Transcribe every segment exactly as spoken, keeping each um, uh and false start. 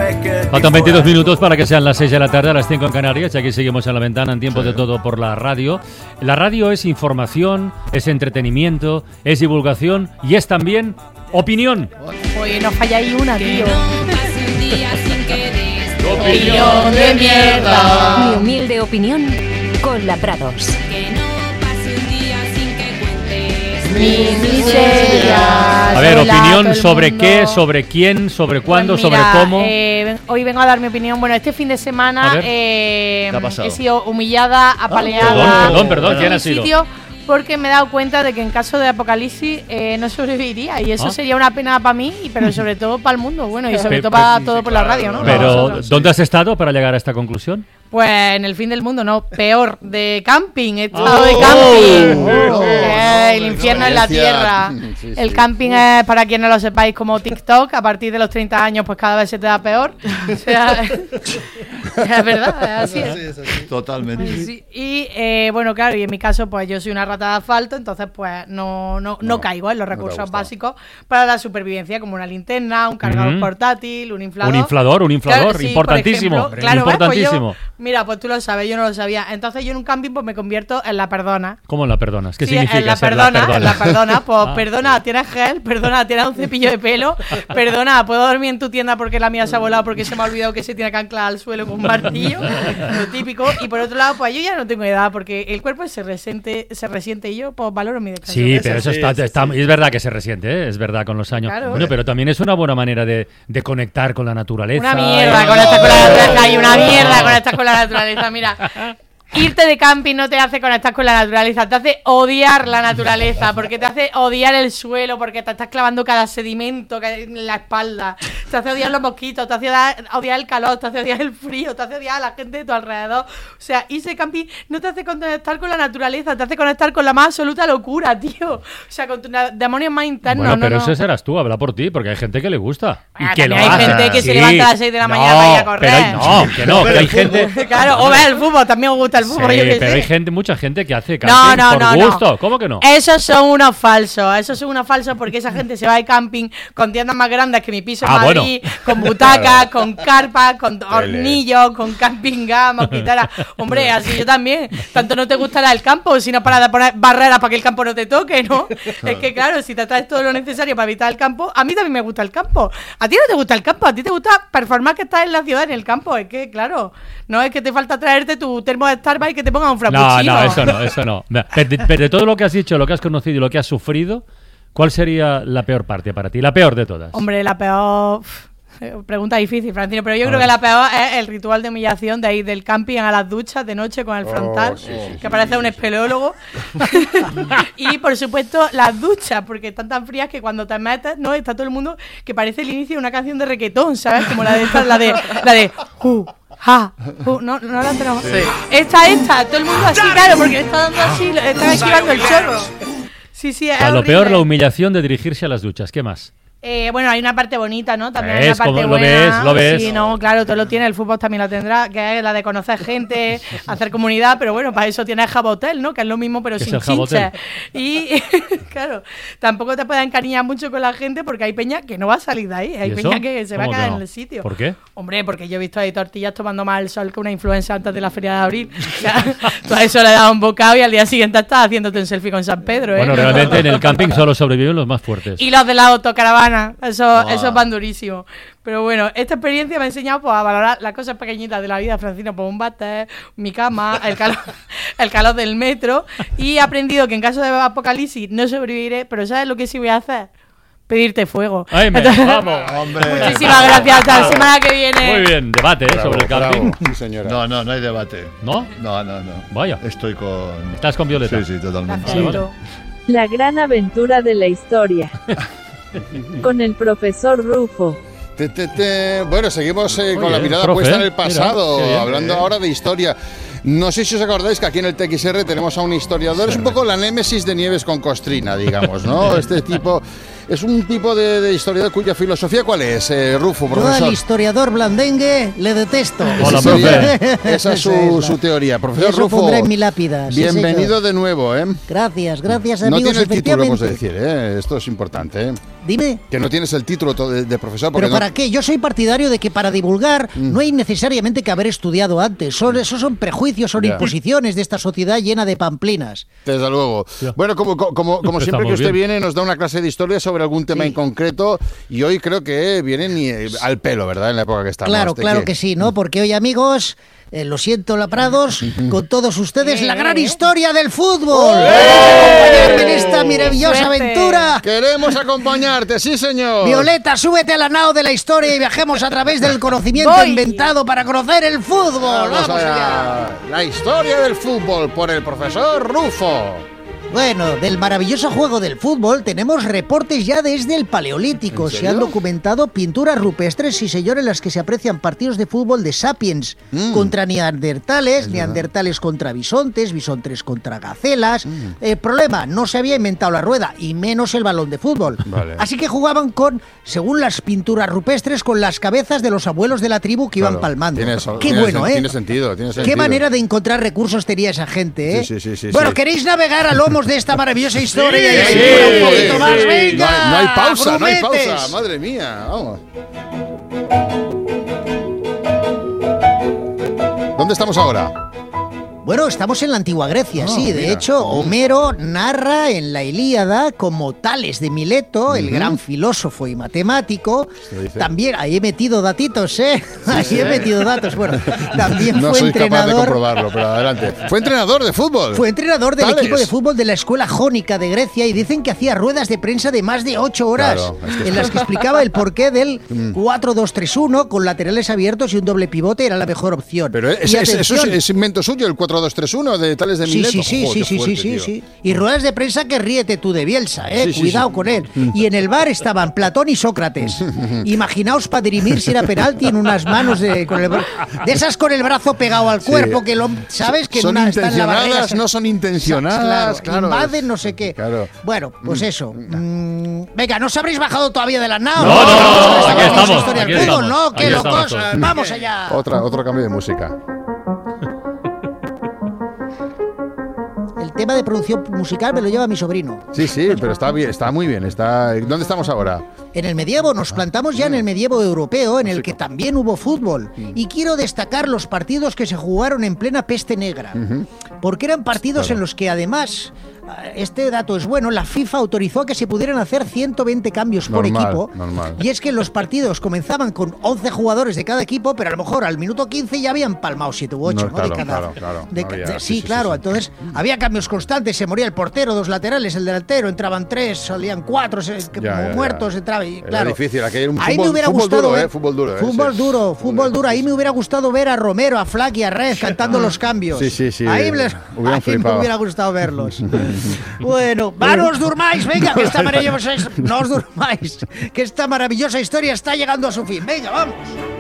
Faltan veintidós minutos para que sean las seis de la tarde, a las cinco en Canarias, y aquí seguimos en La Ventana en Tiempo de Todo por la radio. La radio es información, es entretenimiento, es divulgación y es también opinión. Oye, no falla ahí una, tío. Opinión de mierda. Mi humilde opinión con la Prados. Mis miserias. A ver, opinión sobre qué, sobre quién, sobre cuándo, Pues mira, sobre cómo. Eh, hoy vengo a dar mi opinión. Bueno, este fin de semana eh, ¿Qué ha pasado? he sido humillada, apaleada. Perdón, perdón, perdón, en ¿quién mi ha sido? sitio porque me he dado cuenta de que en caso de apocalipsis eh, no sobreviviría y eso ¿Ah? sería una pena para mí, pero sobre todo para el mundo. Bueno, y sobre Pe- todo para sí, todo sí, por la claro, radio, ¿no? no, Para Pero, vosotros. ¿dónde has estado para llegar a esta conclusión? Pues en el fin del mundo, no, peor, de camping, he estado Oh. de camping. Oh. Eh, el infierno en la tierra. Sí, El sí. camping es, para quien no lo sepáis, como TikTok. A partir de los treinta años, pues cada vez se te da peor. O sea, es verdad, es así. es. Totalmente. Sí, y eh, bueno, claro, y en mi caso, pues yo soy una rata de asfalto, entonces pues no, no, no, No, caigo en los no te ha recursos gustado. básicos para la supervivencia, como una linterna, un cargador Ujú. portátil, un inflador. Un inflador, un inflador, Claro, sí, importantísimo, por ejemplo. Claro, ¿ves? Pues importantísimo. yo- mira, pues tú lo sabes, yo no lo sabía. Entonces yo en un camping pues me convierto en la perdona. ¿Cómo la perdonas? ¿Qué Sí, significa en la ser perdona, la perdona? en la perdona, pues Ah. perdona, tienes gel, perdona, tienes un cepillo de pelo, perdona, puedo dormir en tu tienda porque la mía se ha volado porque se me ha olvidado que se tiene que anclar al suelo con un martillo, lo típico. Y por otro lado, pues yo ya no tengo edad porque el cuerpo se resiente, se resiente y yo pues valoro mi descanso. Sí, Eso pero eso sí, está, eso está- sí. es verdad que se resiente, ¿eh? Es verdad con los años. Claro. Bueno, pero también es una buena manera de, de conectar con la naturaleza. Una mierda y- con esta con la naturaleza y una mierda con esta con la naturaleza. Mira, irte de camping no te hace conectar con la naturaleza, te hace odiar la naturaleza, porque te hace odiar el suelo, porque te estás clavando cada sedimento que hay en la espalda, te hace odiar los mosquitos, te hace odiar, odiar el calor, te hace odiar el frío, te hace odiar a la gente de tu alrededor. O sea, irse de camping no te hace conectar con la naturaleza, te hace conectar con la más absoluta locura, tío. O sea, con tus na- demonios más internos. Bueno, no, pero no. eso serás tú, habla por ti, porque hay gente que le gusta. Ah, y que lo también hay hace. gente que se Sí. levanta a las seis de la mañana No, para ir a correr. pero hay- no, que no, que hay gente. Claro, o ver el fútbol, también me gusta el fútbol, Sí, yo qué pero sé. hay gente, mucha gente que hace No, camping no, por no, no. gusto. ¿Cómo que no? Esos son unos falsos, esos son unos falsos porque esa gente se va de camping con tiendas más grandes que mi piso en Ah, Madrid, con butacas, con carpas, con hornillos, con camping gas, mosquitera. Hombre, así yo también. Tanto no te gustará el campo, sino para poner barreras para que el campo no te toque, ¿no? Es que claro, si te traes todo lo necesario para evitar el campo, a mí también me gusta el campo. A ti no te gusta el campo, a ti te gusta performar que estás en la ciudad, en el campo. Es que, claro, no es que te falta traerte tu termo de Starbucks y que te pongan un No, frappuccino. no, eso no, eso no. Mira, De, de- de todo lo que has dicho, lo que has conocido y lo que has sufrido, ¿cuál sería la peor parte para ti? La peor de todas. Hombre, la peor... uf, eh, pregunta difícil, Francino, pero yo A creo ver. que la peor es el ritual de humillación de ir del camping a las duchas de noche con el frontal, sí, sí, que parece un espeleólogo. Y, por supuesto, las duchas, porque están tan frías que cuando te metes, no, está todo el mundo que parece el inicio de una canción de reggaetón, ¿sabes? Como la de esta, la de... La de uh, ja, uh, no, no la tenemos. Esta, esta, todo el mundo así, claro, porque le está dando así, le están esquivando el chorro. Sí, sí, es O sea, lo horrible. peor, la humillación de dirigirse a las duchas. ¿Qué más? Eh, bueno, hay una parte bonita, ¿no? También hay ¿Ves? una parte ¿Cómo lo buena. ves? ¿Lo ves? Sí, no, claro, todo lo tiene. El fútbol también lo tendrá, que es la de conocer gente, hacer comunidad, pero bueno, para eso tienes Jabotel, ¿no? Que es lo mismo, pero ¿Qué es sin el Jabotel? chinches. Y, claro, tampoco te puedes encariñar mucho con la gente porque hay peña que no va a salir de ahí. Hay ¿Y eso? peña que se va a ¿Cómo que quedar no? en el sitio. ¿Por qué? Hombre, porque yo he visto ahí tortillas tomando más el sol que una influencer antes de la feria de abril. O sea, tú a eso le das un bocado y al día siguiente estás haciéndote un selfie con San Pedro, ¿eh? Bueno, realmente en el camping solo sobreviven los más fuertes. Y los de la autocaravana, eso, Ah. esos van durísimos. Pero bueno, esta experiencia me ha enseñado pues, a valorar las cosas pequeñitas de la vida, Francino, pues un váter, mi cama, el calor, el calor del metro. Y he aprendido que en caso de apocalipsis no sobreviviré, pero ¿sabes lo que sí voy a hacer? Pedirte fuego. ¡Ay, me Entonces, vamos! Hombre. muchísimas gracias, hasta la semana que viene. Muy bien, debate ¿eh? Bravo, sobre el camping. bravo. Sí, señora. No, no, no hay debate. ¿No? No, no, no. Vaya. Estoy con... Estás con Violeta. Sí, sí, totalmente. Gracias, Vale, Lito. La gran aventura de la historia. Con el profesor Rufo. Te, te, te. Bueno, seguimos eh, con Oye, la mirada profe, puesta en el mira, pasado, qué bien. hablando Eh. ahora de historia. No sé si os acordáis que aquí en el T X R tenemos a un historiador, es un poco la némesis de Nieves con Costrina, digamos, ¿no? Este tipo es un tipo de, de historiador cuya filosofía, ¿cuál es, eh, Rufo, Yo profesor? al historiador blandengue le detesto. Hola, Esa sería- profe. Esa es su, Esa su teoría. Profesor Eso Rufo, pondré en mi lápida. sí, bienvenido señor. de nuevo, ¿eh? Gracias, gracias No amigos. tiene el título, hemos efectivamente. de decir, ¿eh? Esto es importante, ¿eh? Dime. Que no tienes el título de, de profesor. ¿Pero no... para qué? Yo soy partidario de que para divulgar mm. no hay necesariamente que haber estudiado antes. Son, esos son prejuicios, son yeah. imposiciones de esta sociedad llena de pamplinas. Desde luego. Yeah. Bueno, como, como, como siempre que usted bien. viene, nos da una clase de historia sobre algún tema sí. en concreto y hoy creo que viene ni al pelo, ¿verdad? En la época que estamos. Claro, claro que... que sí, ¿no? Porque hoy, amigos... Eh, lo siento, Laprados, con todos ustedes, la gran historia del fútbol. ¡Eh! En esta maravillosa Suerte. aventura. Queremos acompañarte, sí, señor. Violeta, súbete a la nao de la historia y viajemos a través del conocimiento Voy. inventado para conocer el fútbol. Vamos, Vamos allá. La historia del fútbol por el profesor Rufo. Bueno, del maravilloso juego del fútbol tenemos reportes ya desde el Paleolítico. Se han documentado pinturas rupestres, sí señor, en las que se aprecian partidos de fútbol de sapiens mm. contra neandertales, neandertales contra bisontes, bisontes contra gacelas. Mm. El problema, no se había inventado la rueda, y menos el balón de fútbol. Vale. Así que jugaban con, según las pinturas rupestres, con las cabezas de los abuelos de la tribu que claro. iban palmando. Tiene, Qué tiene, bueno, tiene, ¿eh? Tiene sentido, tiene sentido. Qué manera de encontrar recursos tenía esa gente, ¿eh? Sí, sí, sí, sí, bueno, sí. ¿queréis navegar a lomos de esta maravillosa historia? Sí, y sí, sí, un poquito más, sí. venga, no, hay, no hay pausa, grumetes. no hay pausa, madre mía, vamos. ¿Dónde estamos ahora? Bueno, estamos en la antigua Grecia, oh, sí. De mira. hecho, Homero narra en la Ilíada como Tales de Mileto, uh-huh. el gran filósofo y matemático. También, ahí he metido datitos, ¿eh? Sí, ahí sí. he metido datos. Bueno, también no fue soy entrenador. capaz de comprobarlo, pero adelante. Fue entrenador de fútbol. Fue entrenador del Tales. equipo de fútbol de la escuela jónica de Grecia y dicen que hacía ruedas de prensa de más de ocho horas claro, es que en las que explicaba el porqué del cuatro dos tres uno con laterales abiertos y un doble pivote era la mejor opción. Pero es, es, eso es, es invento suyo, el cuatro dos tres uno de Tales de Mileto. Sí, sí, sí, Joder, sí, fuerte, sí, sí, sí. Y ruedas de prensa que ríete tú de Bielsa, ¿eh? Sí, Cuidado sí, sí. con él. Y en el bar estaban Platón y Sócrates. Imaginaos para dirimir si era penalti en unas manos de, con el, de esas con el brazo pegado al cuerpo, sí. que lo sabes que son en una está en la barrera. No son intencionadas, claro. claro. Invaden no sé qué. Claro. Bueno, pues eso. Mm, venga, ¿no os habréis bajado todavía de la nao? No, no, no, no, aquí estamos. Aquí estamos. No, qué locos. Vamos allá. Otra, otro cambio de música. El tema de producción musical me lo lleva mi sobrino. Sí, sí, pero está bien, está muy bien. Está... ¿Dónde estamos ahora? En el medievo, nos plantamos ya en el medievo europeo, en el que también hubo fútbol. Y quiero destacar los partidos que se jugaron en plena peste negra. Uh-huh. Porque eran partidos claro. en los que además, este dato es bueno, la FIFA autorizó que se pudieran hacer ciento veinte cambios normal, por equipo. Normal. Y es que los partidos comenzaban con once jugadores de cada equipo, pero a lo mejor al minuto quince ya habían palmado siete u ocho, no, ¿no? Claro, de cada, claro, claro. De, no había, de, sí, sí, sí, claro. Sí, sí. Entonces había cambios constantes, se moría el portero, dos laterales, el delantero, entraban tres, salían cuatro, se, ya, ya, muertos, ya. entraba y claro. Era difícil, aquí hay un ahí fútbol, me hubiera fútbol gustado duro, ver, eh, fútbol duro, fútbol eh, duro, sí. fútbol duro. Ahí me hubiera gustado ver a Romero, a Flack y a Red cantando los cambios. Sí, sí, sí. Ahí, les, ahí me hubiera gustado verlos. Bueno, va, no os durmáis, venga, que esta maravillosa no os durmáis, que esta maravillosa historia está llegando a su fin. Venga, vamos.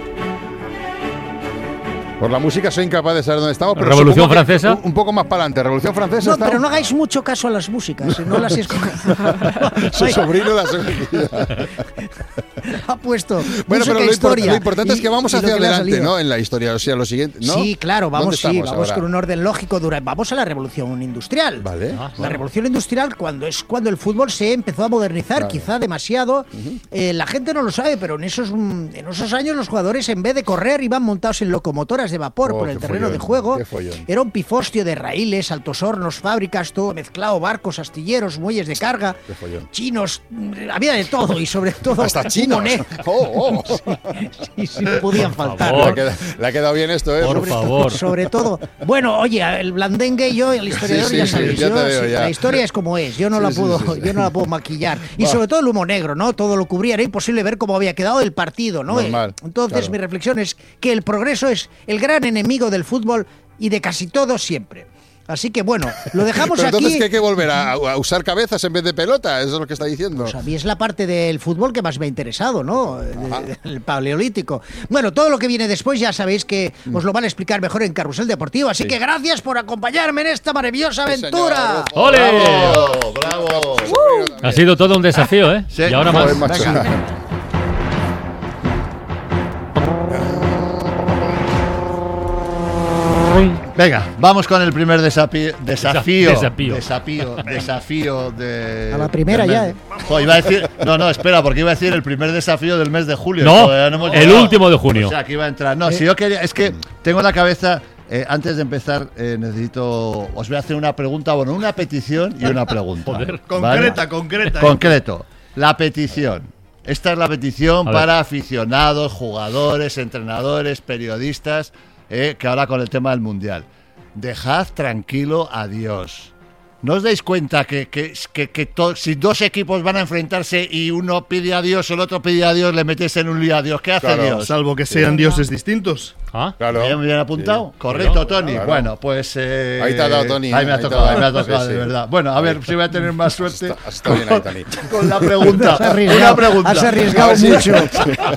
Por la música soy incapaz de saber dónde estamos. Pero ¿Revolución Francesa? Un, un poco más para adelante. ¿Revolución Francesa? No, pero no hagáis mucho caso a las músicas. No las escogáis. Su sobrino las escogido. Ha puesto bueno, pero lo, historia. Lo importante y, es que vamos hacia adelante, ¿no? En la historia, o sea, lo siguiente, ¿no? Sí, claro, vamos, sí, vamos con un orden lógico. Vamos a la revolución industrial. Vale. La bueno. revolución industrial cuando es cuando el fútbol se empezó a modernizar, claro. quizá demasiado. Uh-huh. Eh, la gente no lo sabe, pero en esos, en esos años los jugadores en vez de correr iban montados en locomotoras de vapor oh, por el terreno follón, de juego. Era un pifostio de raíles, altos hornos, fábricas, todo mezclado, barcos, astilleros, muelles de carga, chinos, había de todo y sobre todo hasta chinos. Oh, oh. Sí, sí, sí, podían faltar. Le ha, quedado, le ha quedado bien esto, ¿eh? Por sobre favor. Todo, sobre todo. Bueno, oye, el blandengue y yo, el historiador, sí, sí, ya sabéis. Sí, ya yo, veo, ya. La historia es como es. Yo no, sí, la, puedo, sí, sí, sí. Yo no la puedo maquillar. Y sobre todo el humo negro, ¿no? Todo lo cubría. Era imposible ver cómo había quedado el partido, ¿no? Normal, Entonces, claro. mi reflexión es que el progreso es el gran enemigo del fútbol y de casi todo siempre. Así que bueno, lo dejamos Pero entonces aquí. ¿Entonces que hay que volver a, a usar cabezas en vez de pelota? Eso es lo que está diciendo. Pues a mí es la parte del fútbol que más me ha interesado, ¿no? El paleolítico. Bueno, todo lo que viene después ya sabéis que os lo van a explicar mejor en Carrusel Deportivo. Así sí. que gracias por acompañarme en esta maravillosa aventura. Sí, ¡ole! ¡Bravo! ¡Bravo! Uh, ha sido todo un desafío, ¿eh? Sí. Y ahora Joder, más. Venga. Venga, vamos con el primer desafío. Desafío. Desafío. Desafío. Desafío de. A la primera del ya, mes- ¿eh? Jo, iba a decir. No, no, espera, porque iba a decir el primer desafío del mes de julio. No, Todavía hemos el llegado. último de junio. O sea, que iba a entrar. No, si yo quería. Es que tengo en la cabeza. Eh, antes de empezar, eh, necesito. Os voy a hacer una pregunta. Bueno, una petición y una pregunta. Joder. Concreta, concreta. Concreto. La petición. Esta es la petición A ver. para aficionados, jugadores, entrenadores, periodistas, eh, que ahora con el tema del Mundial. Dejad tranquilo a Dios. ¿No os dais cuenta que, que, que, que to- si dos equipos van a enfrentarse y uno pide a Dios, el otro pide a Dios, le metes en un lío a Dios? ¿Qué hace Claro. Dios? Salvo que sean dioses distintos. ¿Ah? Claro. ¿Bien, bien apuntado? Sí. Correcto, Tony. Claro. Bueno, pues... eh, Ahí te ha dado, Tony, Ahí me ha ahí te ha tocado, dado. ahí me ha tocado, Sí, de sí. verdad. Bueno, a ver si voy a tener más suerte Está- está bien ahí, Tony. con la pregunta. Has arriesgado, Una pregunta. has arriesgado A ver si- mucho.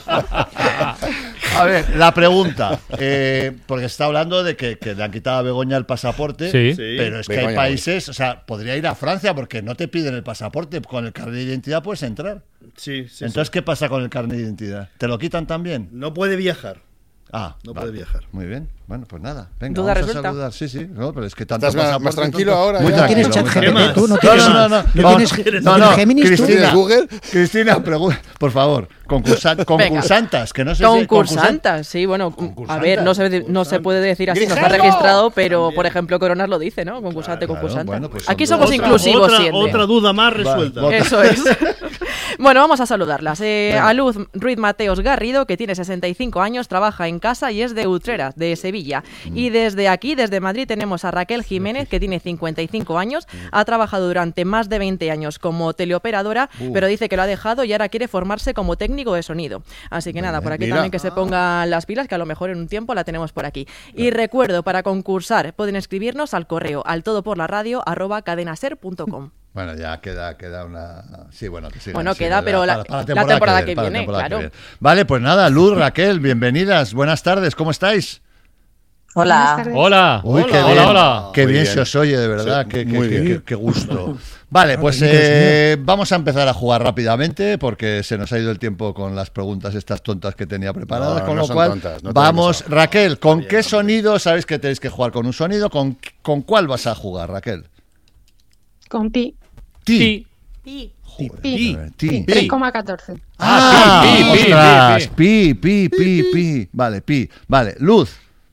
A ver, la pregunta. Eh, porque se está hablando de que, que le han quitado a Begoña el pasaporte. Sí. Sí. Pero es que Begoña, hay países, o sea, podría ir a Francia porque no te piden el pasaporte. Con el carnet de identidad puedes entrar. Sí, sí. Entonces, sí. ¿qué pasa con el carnet de identidad? ¿Te lo quitan también? No puede viajar. Ah, No vale. puede viajar. Muy bien. Bueno, pues nada. Venga, Duda vamos resuelta. a saludar. Sí, sí. No, pero es que tanto ¿Estás más- pasaporte, más tranquilo tanto- ahora Muy ya? No tienes tranquilo, chat muy G P T, tranquilo. tú no No, tienes, no, no, no. no Vamos- tienes, no, no no. tienes Géminis, tú. Cristina, ¿Tienes Google? Cristina, pregu- por favor, concursa- concursantas, que no sé si concursan- Concursantas, sí, bueno, a ver, no se, no se puede decir así, no está ¡Grijalvo! registrado, pero por ejemplo Coronas lo dice, ¿no? Concursante, Claro, concursante. bueno, pues son Aquí dos. somos Otra- inclusivos otra, siempre. otra duda más resuelta. Va, Eso es. Bueno, vamos a saludarlas. Eh, Venga. a Luz Ruiz Mateos Garrido, que tiene sesenta y cinco años, trabaja en casa y es de Utrera, de Sevilla. Y desde aquí, desde Madrid, tenemos a Raquel Jiménez, que tiene cincuenta y cinco años, ha trabajado durante más de veinte años como teleoperadora, pero dice que lo ha dejado y ahora quiere formarse como técnico de sonido. Así que nada, por aquí Mira. también que se pongan las pilas, que a lo mejor en un tiempo la tenemos por aquí. Y recuerdo, para concursar, pueden escribirnos al correo al todoporlaradio arroba cadenaser punto com. Bueno, ya queda, queda una... Sí, bueno, que sigan, Bueno, sí, queda, ¿verdad? pero la- Para- para la temporada que para la viene, temporada claro. viene. Vale, pues nada, Luz, Raquel, bienvenidas, buenas tardes, ¿cómo estáis? Hola. Hola. Uy, hola, qué hola, bien, hola. qué Muy bien, bien. se os oye, de verdad, Sí, qué, qué- muy qué- bien. qué- qué gusto. Vale, pues eh, vamos a empezar a jugar rápidamente porque se nos ha ido el tiempo con las preguntas estas tontas que tenía preparadas, No, con no lo son cual tontas, no te vamos, vengas a- Raquel, ¿con qué sonido? Sabéis que tenéis que jugar con un sonido, ¿con, con cuál vas a jugar, Raquel? Con pi. Ti. Pi. Joder, Pi. a ver, ti. Pi. tres coma catorce. Ah, pi, pi, pi, ostras, pi, pi, pi, pi, pi. Vale, pi. Vale, Luz.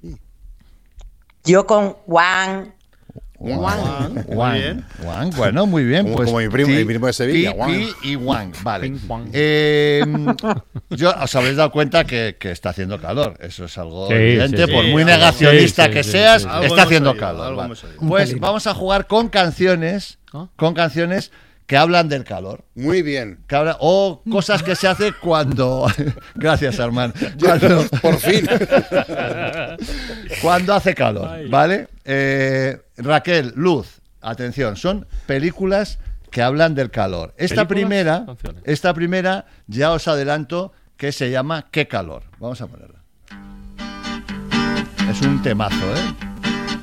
Yo con Juan. Juan. Muy bien. Juan, bueno, muy bien. Como- Pues como mi primo- Pi, mi primo de Sevilla, Pi, Juan. Pi y Juan, vale. Ping, Juan. Eh, yo os habréis dado cuenta que, que está haciendo calor. Eso es algo Sí, evidente. sí, por sí. muy Sí, negacionista sí, que sí, seas, sí, sí. Algo está hemos haciendo oído, calor. algo vale. hemos oído. Pues vamos a jugar con canciones, ¿Ah? con canciones que hablan del calor. Muy bien. Que habla- o cosas que se hace cuando... Gracias, Armand. Cuando, Por fin. cuando hace calor, Ay. ¿vale? Eh, Raquel, Luz, atención, son películas que hablan del calor. Esta ¿Películas? primera, Canciones. esta primera, ya os adelanto que se llama ¿Qué calor? Vamos a ponerla. Es un temazo, ¿eh?